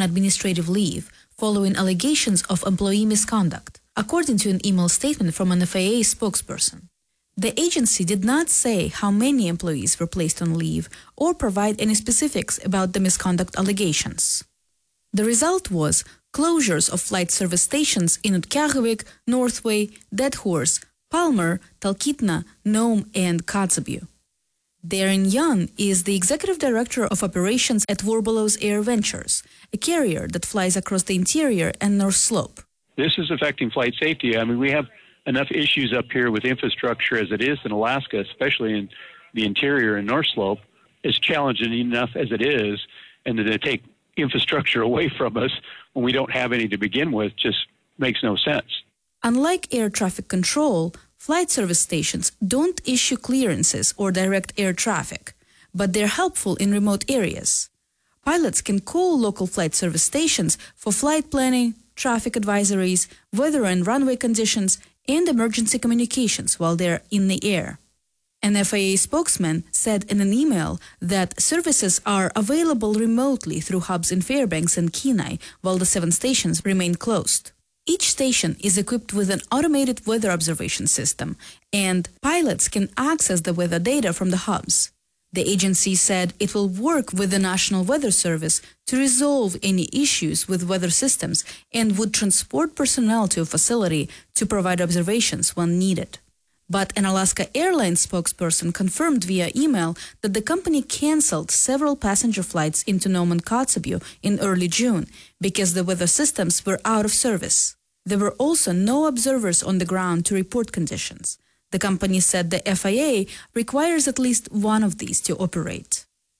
administrative leave following allegations of employee misconduct, according to an email statement from an FAA spokesperson. The agency did not say how many employees were placed on leave or provide any specifics about the misconduct allegations. The result was closures of flight service stations in Utqiagvik, Northway, Dead Horse, Palmer, Talkeetna, Nome, and Kotzebue. Darren Young is the executive director of operations at Warbelows Air Ventures, a carrier that flies across the interior and North Slope. This is affecting flight safety. I mean, we have enough issues up here with infrastructure as it is in Alaska, especially in the interior and North Slope. It's challenging enough as it is, and to take infrastructure away from us when we don't have any to begin with just makes no sense. Unlike air traffic control, flight service stations don't issue clearances or direct air traffic, but they're helpful in remote areas. Pilots can call local flight service stations for flight planning, traffic advisories, weather and runway conditions, and emergency communications while they're in the air. An FAA spokesman said in an email that services are available remotely through hubs in Fairbanks and Kenai while the 7 stations remain closed. Each station is equipped with an automated weather observation system, and pilots can access the weather data from the hubs. The agency said it will work with the National Weather Service to resolve any issues with weather systems and would transport personnel to a facility to provide observations when needed. But an Alaska Airlines spokesperson confirmed via email that the company canceled several passenger flights into Nome and Kotzebue in early June because the weather systems were out of service. There were also no observers on the ground to report conditions. The company said the FAA requires at least one of these to operate.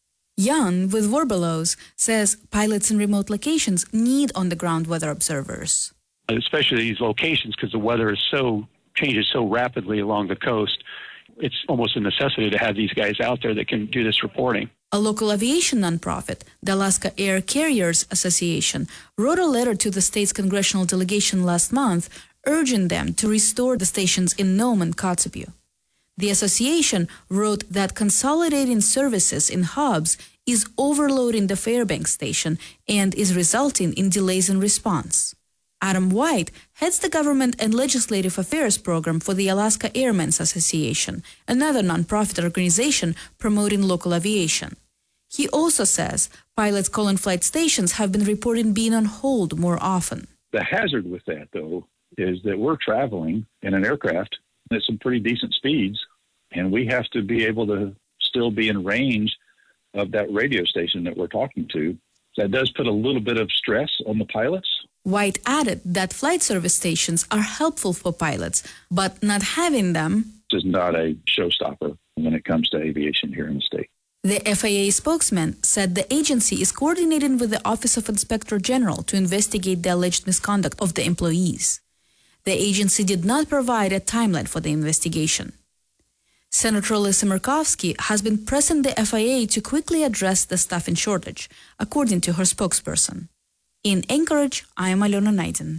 Jan with Warbelows says pilots in remote locations need on-the-ground weather observers. Especially these locations, because the weather is changes so rapidly along the coast. It's almost a necessity to have these guys out there that can do this reporting. A local aviation nonprofit, the Alaska Air Carriers Association, wrote a letter to the state's congressional delegation last month urging them to restore the stations in Nome and Kotzebue. The association wrote that consolidating services in hubs is overloading the Fairbanks station and is resulting in delays in response. Adam White heads the Government and Legislative Affairs program for the Alaska Airmen's Association, another nonprofit organization promoting local aviation. He also says pilots calling flight stations have been reporting being on hold more often. The hazard with that, though, is that we're traveling in an aircraft at some pretty decent speeds, and we have to be able to still be in range of that radio station that we're talking to. That does put a little bit of stress on the pilots. White added that flight service stations are helpful for pilots, but not having them is not a showstopper when it comes to aviation here in the state. The FAA spokesman said the agency is coordinating with the Office of Inspector General to investigate the alleged misconduct of the employees. The agency did not provide a timeline for the investigation. Senator Lisa Murkowski has been pressing the FAA to quickly address the staffing shortage, according to her spokesperson. In Anchorage, I am Alona Naiden.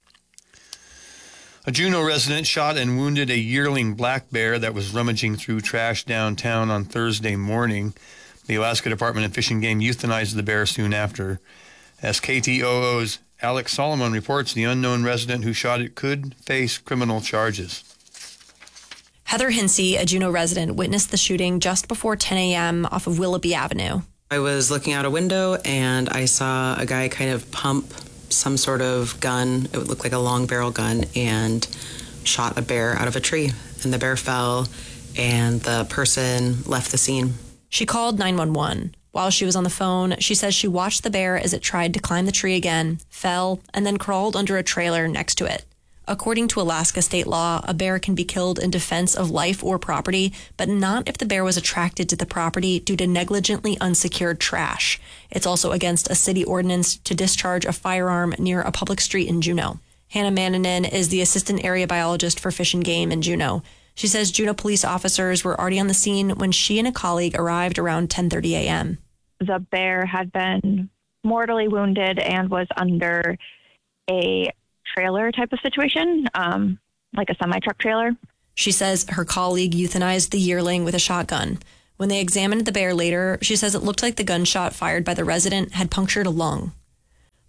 A Juneau resident shot and wounded a yearling black bear that was rummaging through trash downtown on Thursday morning. The Alaska Department of Fish and Game euthanized the bear soon after. As KTOO's Alex Solomon reports, the unknown resident who shot it could face criminal charges. Heather Hinsey, a Juneau resident, witnessed the shooting just before 10 a.m. off of Willoughby Avenue. I was looking out a window and I saw a guy kind of pump some sort of gun. It would look like a long barrel gun, and shot a bear out of a tree. And the bear fell and the person left the scene. She called 911. While she was on the phone, she says she watched the bear as it tried to climb the tree again, fell, and then crawled under a trailer next to it. According to Alaska state law, a bear can be killed in defense of life or property, but not if the bear was attracted to the property due to negligently unsecured trash. It's also against a city ordinance to discharge a firearm near a public street in Juneau. Hannah Manninen is the assistant area biologist for Fish and Game in Juneau. She says Juneau police officers were already on the scene when she and a colleague arrived around 10:30 a.m. The bear had been mortally wounded and was under a trailer type of situation, like a semi-truck trailer. She says her colleague euthanized the yearling with a shotgun. When they examined the bear later, she says it looked like the gunshot fired by the resident had punctured a lung.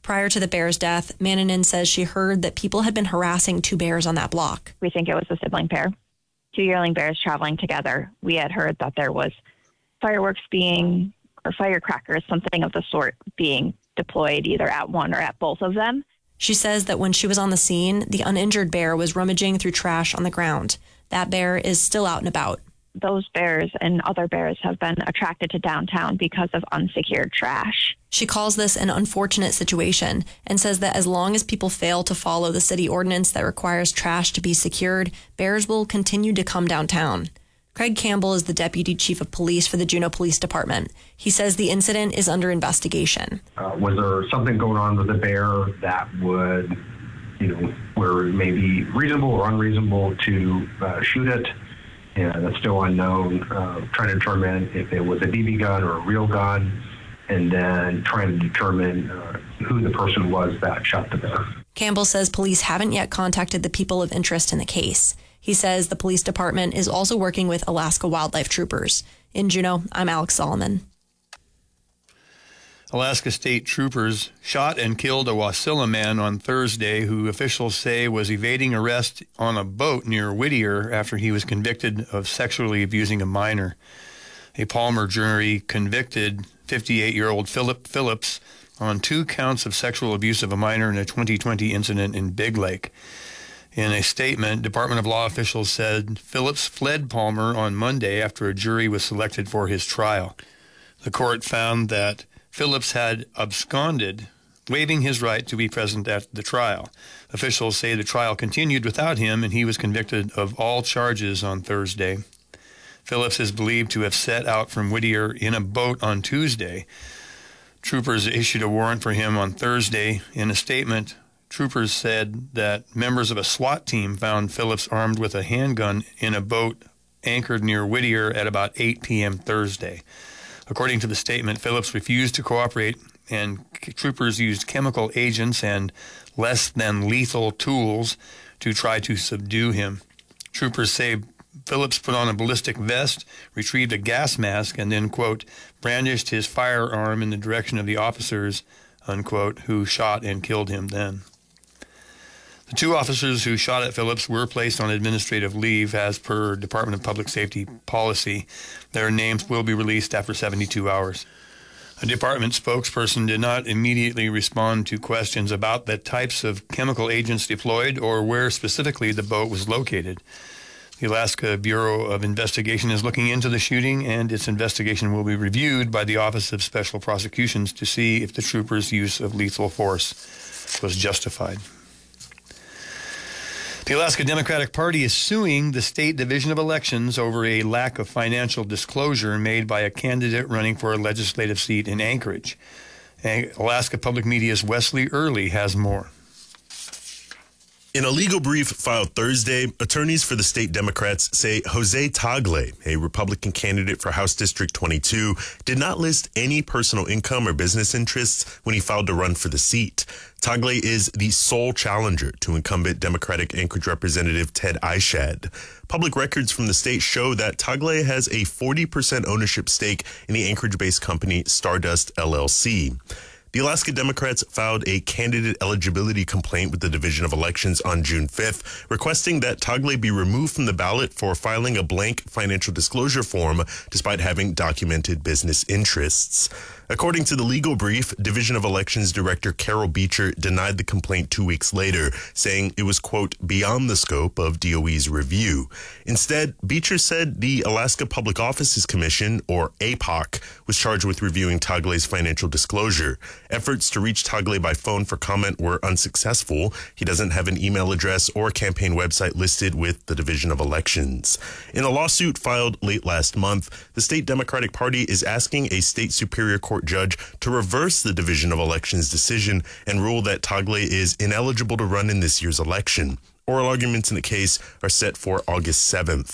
Prior to the bear's death, Mannanen says she heard that people had been harassing 2 bears on that block. We think it was a sibling pair, 2 yearling bears traveling together. We had heard that there was fireworks or firecrackers, something of the sort, being deployed either at one or at both of them. She says that when she was on the scene, the uninjured bear was rummaging through trash on the ground. That bear is still out and about. Those bears and other bears have been attracted to downtown because of unsecured trash. She calls this an unfortunate situation and says that as long as people fail to follow the city ordinance that requires trash to be secured, bears will continue to come downtown. Craig Campbell is the Deputy Chief of Police for the Juneau Police Department. He says the incident is under investigation. Was there something going on with the bear that would, where it may be reasonable or unreasonable to shoot it? And that's still unknown. Trying to determine if it was a BB gun or a real gun, and then trying to determine who the person was that shot the bear. Campbell says police haven't yet contacted the people of interest in the case. He says the police department is also working with Alaska Wildlife Troopers. In Juneau, I'm Alex Solomon. Alaska State Troopers shot and killed a Wasilla man on Thursday who officials say was evading arrest on a boat near Whittier after he was convicted of sexually abusing a minor. A Palmer jury convicted 58-year-old Philip Phillips on 2 counts of sexual abuse of a minor in a 2020 incident in Big Lake. In a statement, Department of Law officials said Phillips fled Palmer on Monday after a jury was selected for his trial. The court found that Phillips had absconded, waiving his right to be present at the trial. Officials say the trial continued without him, and he was convicted of all charges on Thursday. Phillips is believed to have set out from Whittier in a boat on Tuesday. Troopers issued a warrant for him on Thursday. In a statement, troopers said that members of a SWAT team found Phillips armed with a handgun in a boat anchored near Whittier at about 8 p.m. Thursday. According to the statement, Phillips refused to cooperate, and troopers used chemical agents and less than lethal tools to try to subdue him. Troopers say Phillips put on a ballistic vest, retrieved a gas mask, and then, quote, brandished his firearm in the direction of the officers, unquote, who shot and killed him then. The 2 officers who shot at Phillips were placed on administrative leave as per Department of Public Safety policy. Their names will be released after 72 hours. A department spokesperson did not immediately respond to questions about the types of chemical agents deployed or where specifically the boat was located. The Alaska Bureau of Investigation is looking into the shooting, and its investigation will be reviewed by the Office of Special Prosecutions to see if the troopers' use of lethal force was justified. The Alaska Democratic Party is suing the State Division of Elections over a lack of financial disclosure made by a candidate running for a legislative seat in Anchorage. Alaska Public Media's Wesley Early has more. In a legal brief filed Thursday, attorneys for the state Democrats say Jose Tagle, a Republican candidate for House District 22, did not list any personal income or business interests when he filed to run for the seat. Tagle is the sole challenger to incumbent Democratic Anchorage Representative Ted Eichad. Public records from the state show that Tagle has a 40% ownership stake in the Anchorage-based company Stardust LLC. The Alaska Democrats filed a candidate eligibility complaint with the Division of Elections on June 5th, requesting that Tagle be removed from the ballot for filing a blank financial disclosure form despite having documented business interests. According to the legal brief, Division of Elections Director Carol Beecher denied the complaint 2 weeks later, saying it was, quote, beyond the scope of DOE's review. Instead, Beecher said the Alaska Public Offices Commission, or APOC, was charged with reviewing Tagle's financial disclosure. Efforts to reach Tagle by phone for comment were unsuccessful. He doesn't have an email address or campaign website listed with the Division of Elections. In a lawsuit filed late last month, the state Democratic Party is asking a state Superior Court judge to reverse the Division of Elections decision and rule that Tagle is ineligible to run in this year's election. Oral arguments in the case are set for August 7th.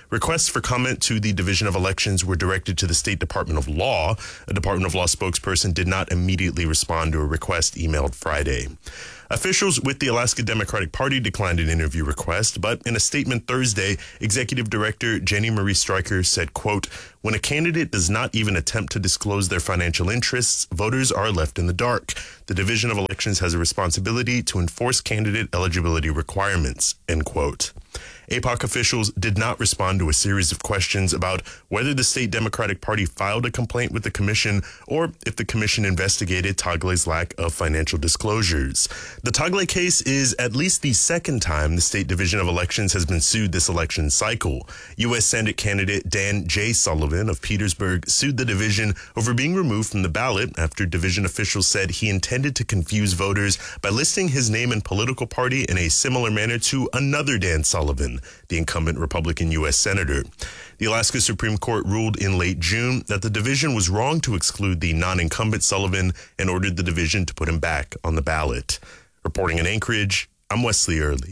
Requests for comment to the Division of Elections were directed to the State Department of Law. A Department of Law spokesperson did not immediately respond to a request emailed Friday. Officials with the Alaska Democratic Party declined an interview request, but in a statement Thursday, Executive Director Jenny Marie Stryker said, quote, "When a candidate does not even attempt to disclose their financial interests, voters are left in the dark. The Division of Elections has a responsibility to enforce candidate eligibility requirements," end quote. APOC officials did not respond to a series of questions about whether the state Democratic Party filed a complaint with the commission or if the commission investigated Tagle's lack of financial disclosures. The Tagle case is at least the second time the State Division of Elections has been sued this election cycle. U.S. Senate candidate Dan J. Sullivan of Petersburg sued the division over being removed from the ballot after division officials said he intended to confuse voters by listing his name and political party in a similar manner to another Dan Sullivan, the incumbent Republican U.S. Senator. The Alaska Supreme Court ruled in late June that the division was wrong to exclude the non-incumbent Sullivan and ordered the division to put him back on the ballot. Reporting in Anchorage, I'm Wesley Early.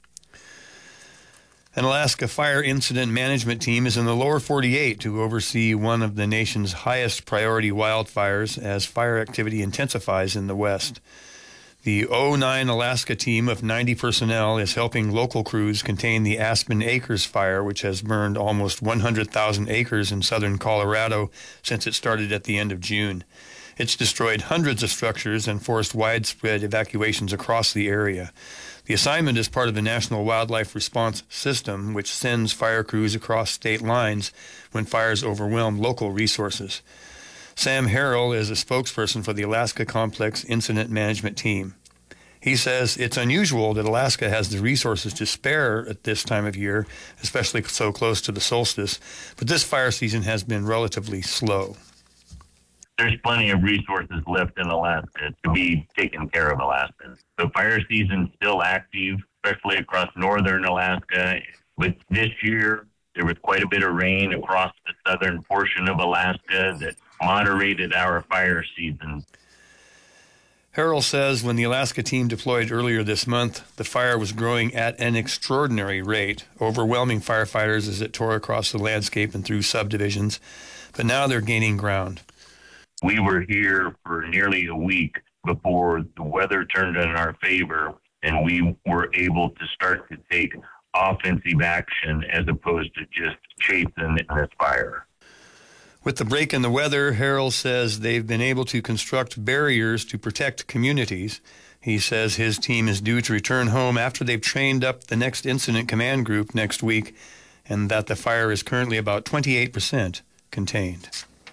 An Alaska Fire Incident Management Team is in the lower 48 to oversee one of the nation's highest priority wildfires as fire activity intensifies in the west. The O9 Alaska team of 90 personnel is helping local crews contain the Aspen Acres fire, which has burned almost 100,000 acres in southern Colorado since it started at the end of June. It's destroyed hundreds of structures and forced widespread evacuations across the area. The assignment is part of the National Wildlife Response System, which sends fire crews across state lines when fires overwhelm local resources. Sam Harrell is a spokesperson for the Alaska Complex Incident Management Team. He says it's unusual that Alaska has the resources to spare at this time of year, especially so close to the solstice, but this fire season has been relatively slow. There's plenty of resources left in Alaska to be taking care of Alaskans. The fire season's still active, especially across northern Alaska. But this year, there was quite a bit of rain across the southern portion of Alaska that moderated our fire season. Harrell says when the Alaska team deployed earlier this month, the fire was growing at an extraordinary rate, overwhelming firefighters as it tore across the landscape and through subdivisions. But now they're gaining ground. We were here for nearly a week before the weather turned in our favor, and we were able to start to take offensive action as opposed to just chasing this fire. With the break in the weather, Harrell says they've been able to construct barriers to protect communities. He says his team is due to return home after they've trained up the next incident command group next week, and that the fire is currently about 28% contained.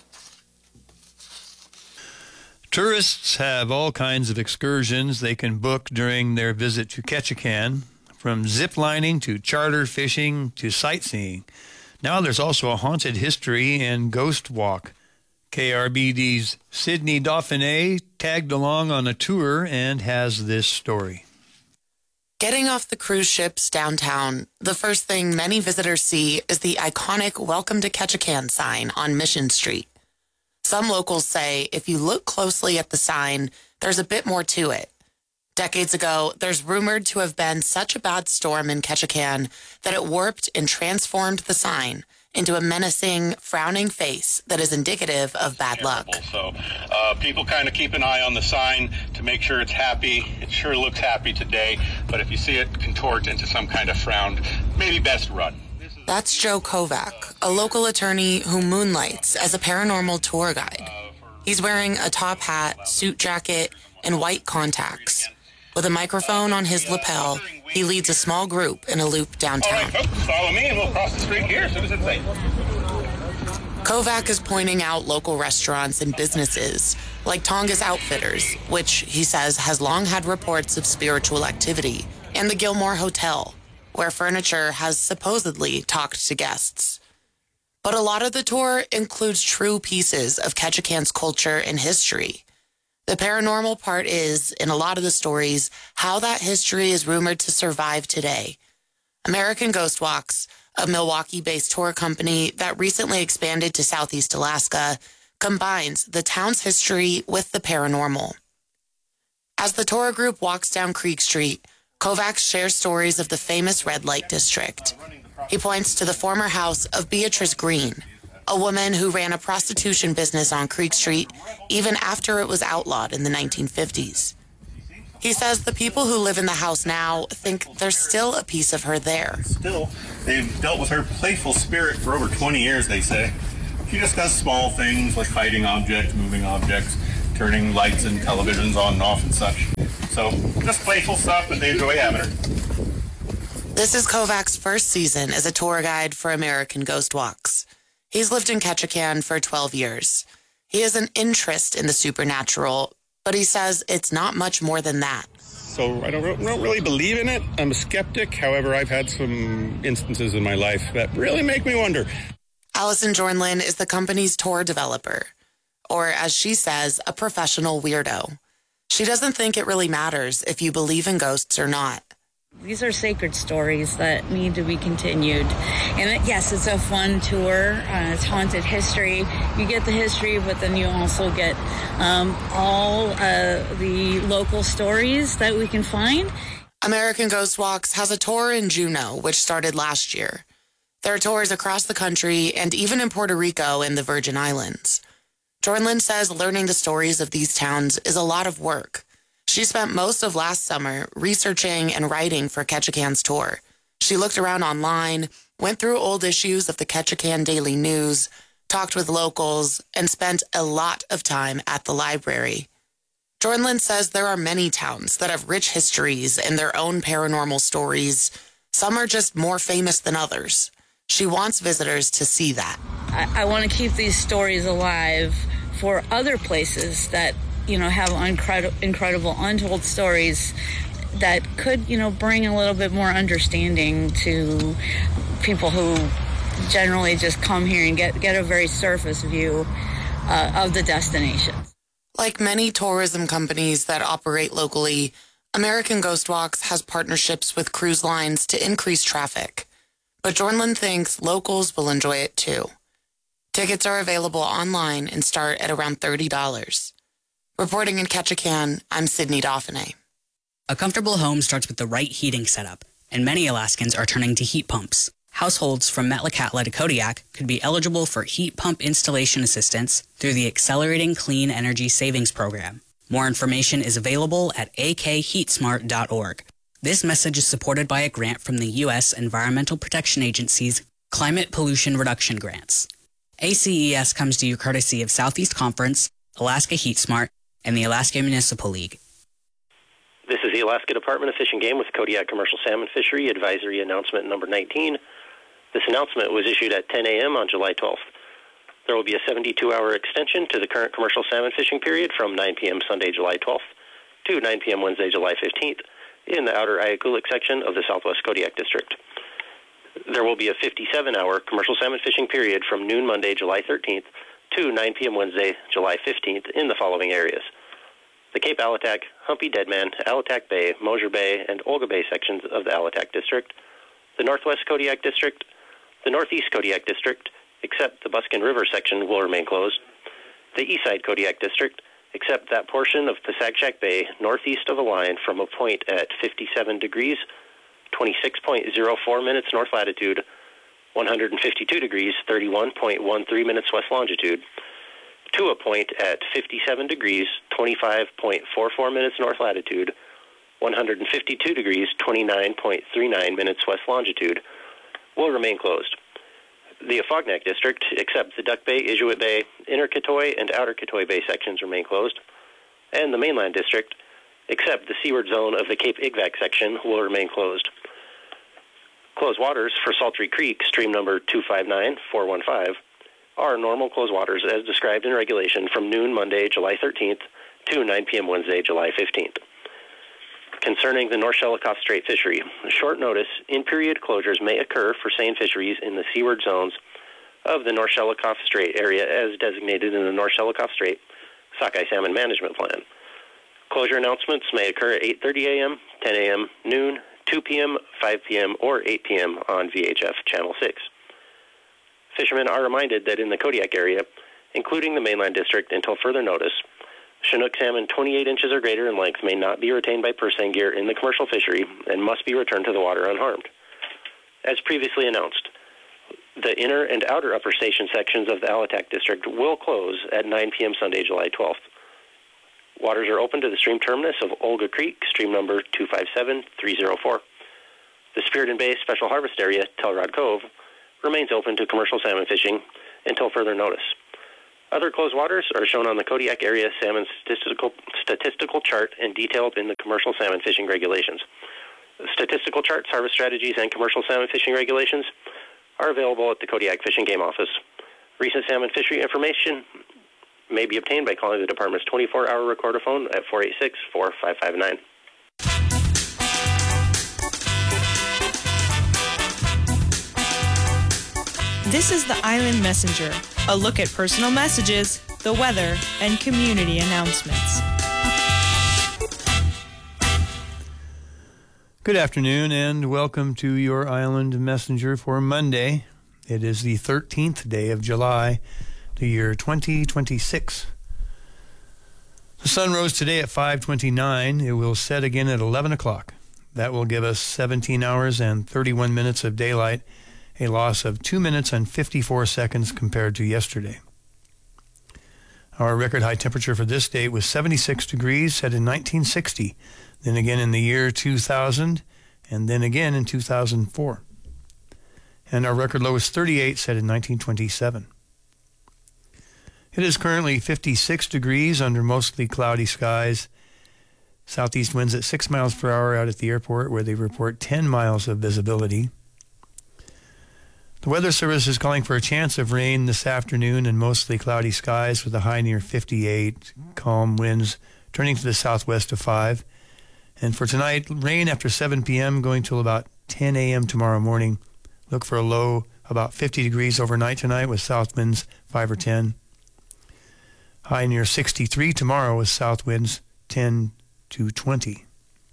Tourists have all kinds of excursions they can book during their visit to Ketchikan, from zip lining to charter fishing to sightseeing. Now there's also a haunted history and ghost walk. KRBD's Sydney Dauphiné tagged along on a tour and has this story. Getting off the cruise ships downtown, the first thing many visitors see is the iconic Welcome to Ketchikan sign on Mission Street. Some locals say if you look closely at the sign, there's a bit more to it. Decades ago, there's rumored to have been such a bad storm in Ketchikan that it warped and transformed the sign into a menacing, frowning face that is indicative of bad luck. So people kind of keep an eye on the sign to make sure it's happy. It sure looks happy today, but if you see it contort into some kind of frown, maybe best run. That's Joe Kovac, a local attorney who moonlights as a paranormal tour guide. He's wearing a top hat, suit jacket, and white contacts. With a microphone on his lapel, he leads a small group in a loop downtown. All right, folks, follow me and we'll cross the street here as soon as it's safe. Kovac is pointing out local restaurants and businesses, like Tonga's Outfitters, which he says has long had reports of spiritual activity, and the Gilmore Hotel, where furniture has supposedly talked to guests. But a lot of the tour includes true pieces of Ketchikan's culture and history. The paranormal part is, in a lot of the stories, how that history is rumored to survive today. American Ghost Walks, a Milwaukee-based tour company that recently expanded to Southeast Alaska, combines the town's history with the paranormal. As the tour group walks down Creek Street, Kovacs shares stories of the famous red light district. He points to the former house of Beatrice Green, a woman who ran a prostitution business on Creek Street even after it was outlawed in the 1950s. He says the people who live in the house now think there's still a piece of her there. Still, they've dealt with her playful spirit for over 20 years, they say. She just does small things like hiding objects, moving objects, turning lights and televisions on and off and such. So, just playful stuff, but they enjoy having her. This is Kovacs' first season as a tour guide for American Ghost Walks. He's lived in Ketchikan for 12 years. He has an interest in the supernatural, but he says it's not much more than that. So I don't really believe in it. I'm a skeptic. However, I've had some instances in my life that really make me wonder. Allison Jornlin is the company's tour developer, or as she says, a professional weirdo. She doesn't think it really matters if you believe in ghosts or not. These are sacred stories that need to be continued. And yes, it's a fun tour. It's haunted history. You get the history, but then you also get all the local stories that we can find. American Ghost Walks has a tour in Juneau, which started last year. There are tours across the country and even in Puerto Rico and the Virgin Islands. Jornlin says learning the stories of these towns is a lot of work. She spent most of last summer researching and writing for Ketchikan's tour. She looked around online, went through old issues of the Ketchikan Daily News, talked with locals, and spent a lot of time at the library. Jornlin says there are many towns that have rich histories and their own paranormal stories. Some are just more famous than others. She wants visitors to see that. I want to keep these stories alive for other places that have incredible untold stories that could, bring a little bit more understanding to people who generally just come here and get a very surface view of the destination. Like many tourism companies that operate locally, American Ghost Walks has partnerships with cruise lines to increase traffic. But Jornlin thinks locals will enjoy it too. Tickets are available online and start at around $30. Reporting in Ketchikan, I'm Sydney Dauphiné. A comfortable home starts with the right heating setup, and many Alaskans are turning to heat pumps. Households from Metlakatla to Kodiak could be eligible for heat pump installation assistance through the Accelerating Clean Energy Savings Program. More information is available at akheatsmart.org. This message is supported by a grant from the U.S. Environmental Protection Agency's Climate Pollution Reduction Grants. ACES comes to you courtesy of Southeast Conference, Alaska Heat Smart, and the Alaska Municipal League. This is the Alaska Department of Fish and Game with Kodiak Commercial Salmon Fishery Advisory Announcement number 19. This announcement was issued at 10 a.m. on July 12th. There will be a 72-hour extension to the current commercial salmon fishing period from 9 p.m. Sunday, July 12th to 9 p.m. Wednesday, July 15th in the outer Ayakulik section of the Southwest Kodiak District. There will be a 57-hour commercial salmon fishing period from noon Monday, July 13th to 9 p.m. Wednesday, July 15th in the following areas: the Cape Alatac, Humpy Deadman, Alatac Bay, Mosier Bay, and Olga Bay sections of the Alatac District, the Northwest Kodiak District, the Northeast Kodiak District, except the Buskin River section will remain closed, the Eastside Kodiak District, except that portion of Pasagshak Bay northeast of the line from a point at 57 degrees, 26.04 minutes north latitude, 152 degrees, 31.13 minutes west longitude, to a point at 57 degrees, 25.44 minutes north latitude, 152 degrees, 29.39 minutes west longitude, will remain closed. The Afognak District, except the Duck Bay, Inuit Bay, Inner Kitoy, and Outer Kitoy Bay sections remain closed, and the Mainland District, except the seaward zone of the Cape Igvac section, will remain closed. Closed waters for Sultry Creek, stream number 259415, are normal closed waters as described in regulation from noon Monday, July 13th to 9 p.m. Wednesday, July 15th. Concerning the North Shelikof Strait fishery, short notice in-period closures may occur for seine fisheries in the seaward zones of the North Shelikof Strait area as designated in the North Shelikof Strait Sockeye Salmon Management Plan. Closure announcements may occur at 8:30 a.m., 10 a.m., noon, 2 p.m., 5 p.m., or 8 p.m. on VHF Channel 6. Fishermen are reminded that in the Kodiak area, including the Mainland District until further notice, Chinook salmon 28 inches or greater in length may not be retained by purse seine gear in the commercial fishery and must be returned to the water unharmed. As previously announced, the inner and outer upper station sections of the Alitac District will close at 9 p.m. Sunday, July 12th. Waters are open to the stream terminus of Olga Creek, stream number 257304. The Spirit Bay Special Harvest Area, Telrod Cove, remains open to commercial salmon fishing until further notice. Other closed waters are shown on the Kodiak Area Salmon Statistical Chart and detailed in the Commercial Salmon Fishing Regulations. Statistical charts, harvest strategies, and commercial salmon fishing regulations are available at the Kodiak Fish and Game Office. Recent salmon fishery information may be obtained by calling the department's 24-hour recorder phone at 486-4559. This is the Island Messenger, a look at personal messages, the weather, and community announcements. Good afternoon and welcome to your Island Messenger for Monday. It is the 13th day of July, the year 2026. The sun rose today at 5:29. It will set again at 11 o'clock. That will give us 17 hours and 31 minutes of daylight, a loss of 2 minutes and 54 seconds compared to yesterday. Our record high temperature for this date was 76 degrees, set in 1960, then again in the year 2000, and then again in 2004. And our record low was 38, set in 1927. It is currently 56 degrees under mostly cloudy skies. Southeast winds at 6 miles per hour out at the airport, where they report 10 miles of visibility. The Weather Service is calling for a chance of rain this afternoon and mostly cloudy skies with a high near 58, calm winds turning to the southwest to 5. And for tonight, rain after 7 p.m. going till about 10 a.m. tomorrow morning. Look for a low about 50 degrees overnight tonight with south winds 5 or 10. High near 63 tomorrow with south winds 10 to 20.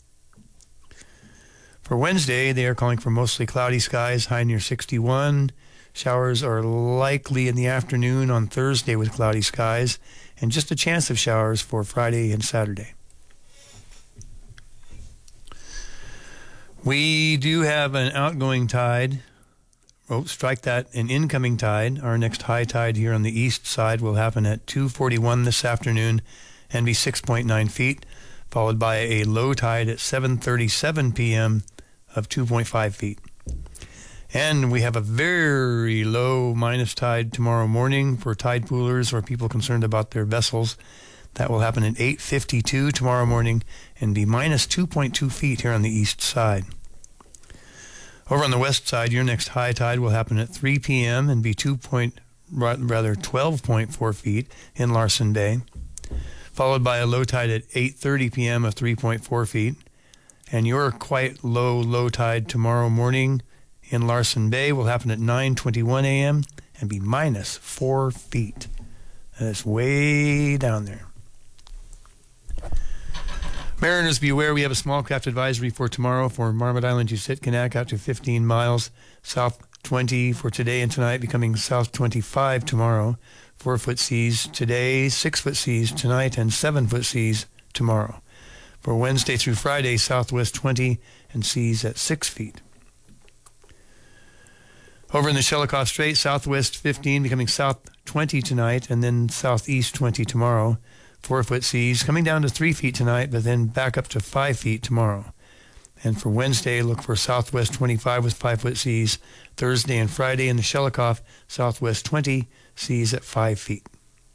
For Wednesday, they are calling for mostly cloudy skies, high near 61. Showers are likely in the afternoon on Thursday with cloudy skies, and just a chance of showers for Friday and Saturday. We do have an outgoing tide. Oh, strike that, an incoming tide. Our next high tide here on the east side will happen at 2:41 this afternoon and be 6.9 feet, followed by a low tide at 7:37 p.m. of 2.5 feet. And we have a very low minus tide tomorrow morning for tide poolers or people concerned about their vessels. That will happen at 8:52 tomorrow morning and be minus 2.2 feet here on the east side. Over on the west side, your next high tide will happen at 3 p.m. and be 12.4 feet in Larsen Bay, followed by a low tide at 8:30 p.m. of 3.4 feet. And your quite low tide tomorrow morning in Larsen Bay will happen at 9:21 a.m. and be minus 4 feet. That's way down there. Mariners, beware, we have a small craft advisory for tomorrow for Marmot Island to Sitkinak out to 15 miles, south 20 for today and tonight, becoming south 25 tomorrow. 4-foot seas today, 6-foot seas tonight, and 7-foot seas tomorrow. For Wednesday through Friday, southwest 20 and seas at 6 feet. Over in the Shelikof Strait, southwest 15, becoming south 20 tonight, and then southeast 20 tomorrow. 4-foot seas coming down to 3 feet tonight, but then back up to 5 feet tomorrow. And for Wednesday, look for southwest 25 with 5-foot seas. Thursday and Friday in the Shelikof, southwest 20, seas at 5 feet.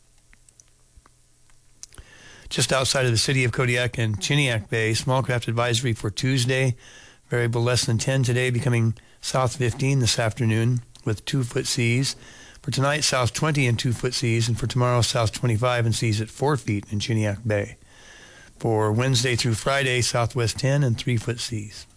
Just outside of the city of Kodiak and Chiniak Bay, small craft advisory for Tuesday. Variable less than 10 today, becoming south 15 this afternoon with 2-foot seas. For tonight, south 20 and 2-foot seas, and for tomorrow, south 25 and seas at 4 feet in Chiniak Bay. For Wednesday through Friday, southwest 10 and 3-foot seas.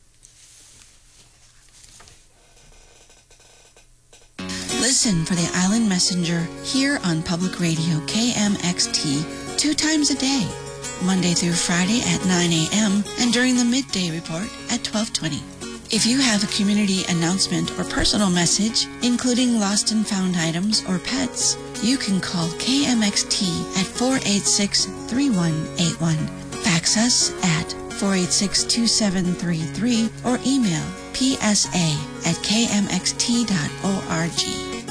Listen for the Island Messenger here on Public Radio KMXT 2 times a day, Monday through Friday at 9 a.m. and during the midday report at 12:20. If you have a community announcement or personal message, including lost and found items or pets, you can call KMXT at 486-3181. Fax us at 486-2733 or email psa@kmxt.org.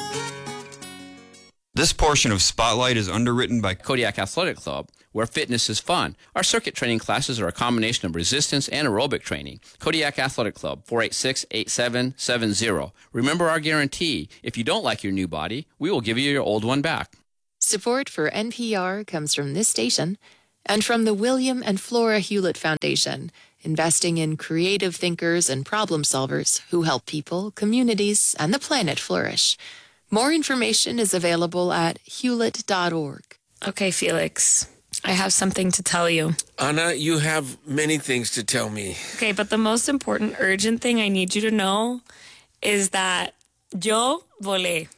This portion of Spotlight is underwritten by Kodiak Athletic Club, where fitness is fun. Our circuit training classes are a combination of resistance and aerobic training. Kodiak Athletic Club, 486-8770. Remember our guarantee. If you don't like your new body, we will give you your old one back. Support for NPR comes from this station and from the William and Flora Hewlett Foundation, investing in creative thinkers and problem solvers who help people, communities, and the planet flourish. More information is available at hewlett.org. Okay, Felix, I have something to tell you. Anna, you have many things to tell me. Okay, but the most important, urgent thing I need you to know is that yo volé.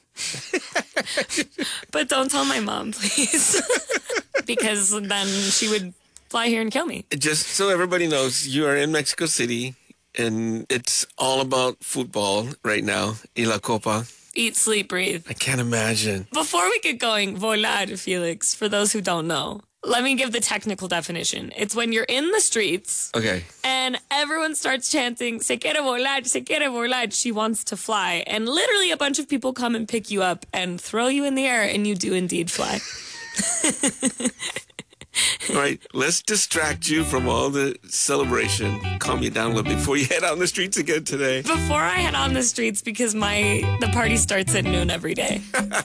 But don't tell my mom, please. Because then she would fly here and kill me. Just so everybody knows, you are in Mexico City, and it's all about football right now. Y la Copa. Eat, sleep, breathe. I can't imagine. Before we get going, volar, Felix, for those who don't know, let me give the technical definition. It's when you're in the streets. Okay. And everyone starts chanting, se quiere volar, she wants to fly. And literally a bunch of people come and pick you up and throw you in the air, and you do indeed fly. All right, let's distract you from all the celebration. Calm you down a little bit before you head out on the streets again today. Before I head on the streets, because the party starts at noon every day.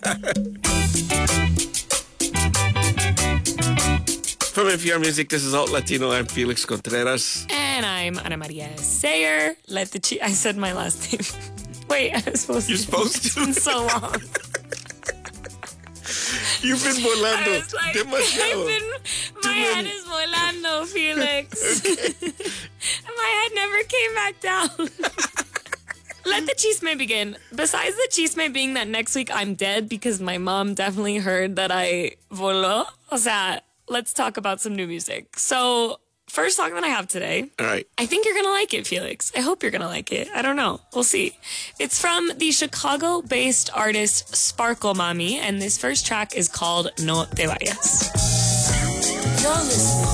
From NPR Music, this is Alt Latino. I'm Felix Contreras. And I'm Ana Maria Sayer. I said my last name. Wait, I was supposed to. You're supposed to? It's been so long. You've been volando. Demasiado. My head is volando, Felix. Okay. My head never came back down. Let the chisme begin. Besides the chisme being that next week I'm dead because my mom definitely heard that I voló. O sea, let's talk about some new music. So, first song that I have today. All right. I think you're going to like it, Felix. I hope you're going to like it. I don't know. We'll see. It's from the Chicago-based artist Sparkle Mommy, and this first track is called No Te Vayas. You're listening